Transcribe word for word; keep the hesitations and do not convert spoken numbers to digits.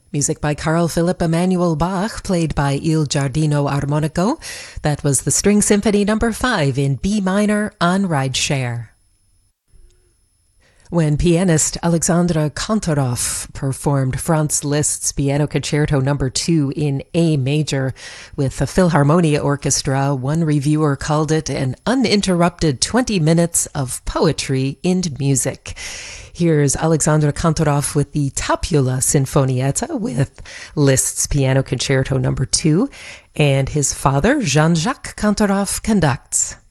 Music by Carl Philipp Emanuel Bach, played by Il Giardino Armonico. That was the String Symphony number five in B minor on Rideshare. When pianist Alexandra Kantorov performed Franz Liszt's Piano Concerto number two in A major with the Philharmonia Orchestra, one reviewer called it an uninterrupted twenty minutes of poetry in music. Here's Alexandra Kantorov with the Tapula Sinfonietta with Liszt's Piano Concerto number two, and his father, Jean-Jacques Kantorov, conducts.